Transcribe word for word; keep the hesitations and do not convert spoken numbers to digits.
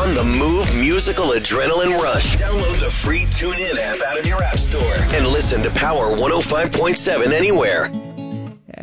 on the move musical adrenaline rush. Download the free TuneIn app out of your app store and listen to Power one oh five point seven anywhere.